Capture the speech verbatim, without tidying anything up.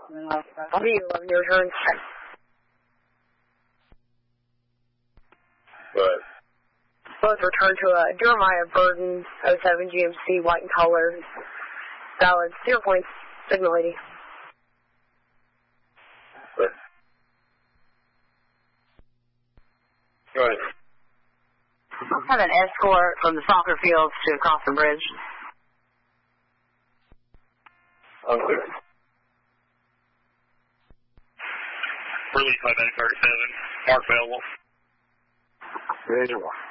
I'll be eleven your turn. But Both return to a Jeremiah Burden oh seven G M C, white in color. Valid. Zero points. Signal lady. but go ahead. Have an escort from the soccer fields to Crofton Bridge. Unclear. Release by nine thirty-seven. Mark available. Ready to roll.